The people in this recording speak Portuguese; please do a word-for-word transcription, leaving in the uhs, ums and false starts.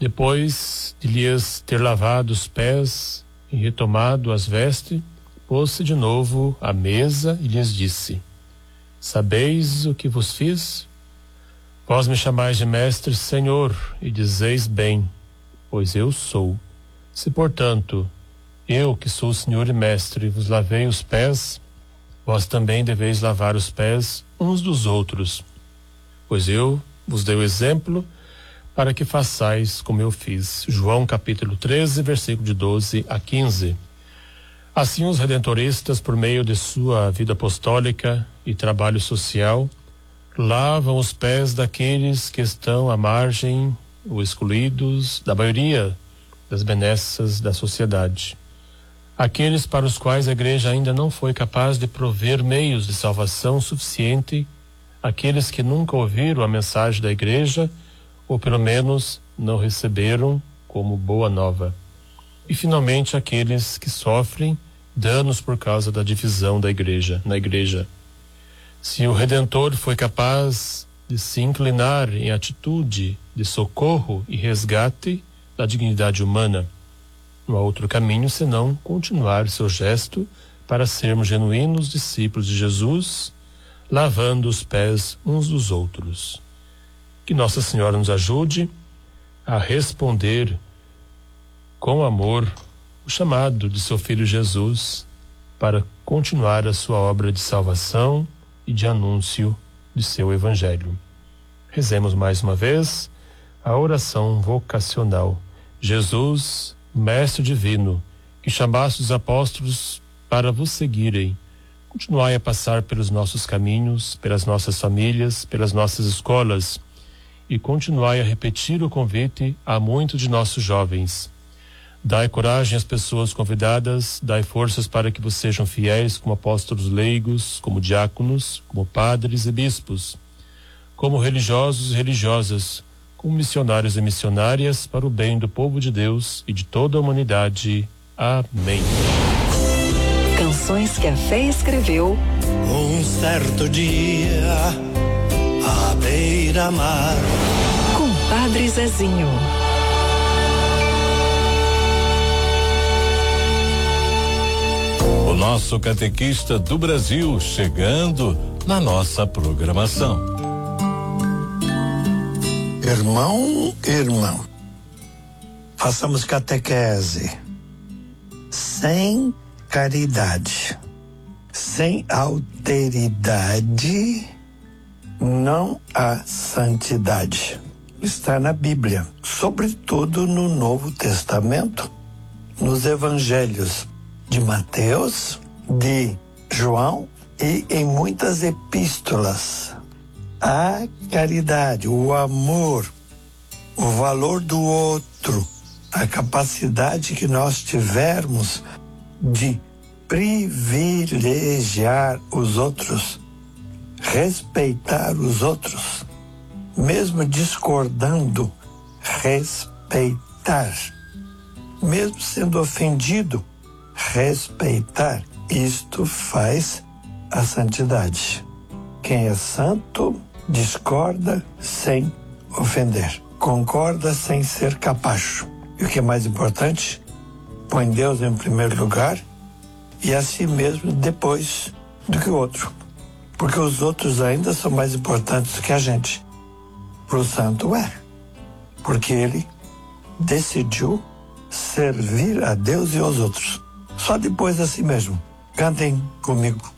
Depois de lhes ter lavado os pés e retomado as vestes, pôs-se de novo à mesa e lhes disse: Sabeis o que vos fiz? Vós me chamais de mestre, Senhor, e dizeis bem, pois eu sou. Se, portanto, eu, que sou o Senhor e mestre, vos lavei os pés, vós também deveis lavar os pés uns dos outros, pois eu vos dei o exemplo para que façais como eu fiz. João capítulo treze, versículo de doze a quinze. Assim, os redentoristas, por meio de sua vida apostólica e trabalho social, lavam os pés daqueles que estão à margem ou excluídos da maioria das benesses da sociedade. Aqueles para os quais a igreja ainda não foi capaz de prover meios de salvação suficiente, aqueles que nunca ouviram a mensagem da igreja, ou pelo menos não receberam como boa nova. E finalmente aqueles que sofrem danos por causa da divisão da igreja, na igreja. Se o Redentor foi capaz de se inclinar em atitude de socorro e resgate da dignidade humana, não há outro caminho senão continuar seu gesto para sermos genuínos discípulos de Jesus, lavando os pés uns dos outros. Que Nossa Senhora nos ajude a responder com amor o chamado de seu Filho Jesus para continuar a sua obra de salvação e de anúncio de seu Evangelho. Rezemos mais uma vez a oração vocacional. Jesus, Mestre Divino, que chamaste os apóstolos para vos seguirem, continuai a passar pelos nossos caminhos, pelas nossas famílias, pelas nossas escolas, e continuai a repetir o convite a muitos de nossos jovens. Dai coragem às pessoas convidadas, dai forças para que vos sejam fiéis como apóstolos leigos, como diáconos, como padres e bispos, como religiosos e religiosas, como missionários e missionárias para o bem do povo de Deus e de toda a humanidade. Amém. Canções que a fé escreveu. Um certo dia, à beira-mar, Com Padre Zezinho. O nosso catequista do Brasil chegando na nossa programação. irmão, irmão, façamos catequese. Sem caridade, sem alteridade, não há santidade. Está na Bíblia, sobretudo no Novo Testamento, nos Evangelhos de Mateus, de João e em muitas epístolas. A caridade, o amor, o valor do outro, a capacidade que nós tivermos de privilegiar os outros, respeitar os outros, mesmo discordando, respeitar, mesmo sendo ofendido, respeitar. Isto faz a santidade. Quem é santo discorda sem ofender, concorda sem ser capacho. E o que é mais importante, põe Deus em primeiro lugar e a si mesmo depois do que o outro. Porque os outros ainda são mais importantes do que a gente. Para o santo é. Porque ele decidiu servir a Deus e aos outros. Só depois a si mesmo. Cantem comigo.